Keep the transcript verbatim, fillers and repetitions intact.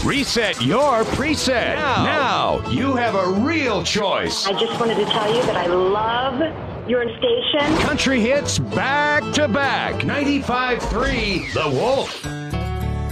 Reset your preset. Now, now you have a real choice. I just wanted to tell you that I love your station. Country hits back to back. ninety-five point three The Wolf.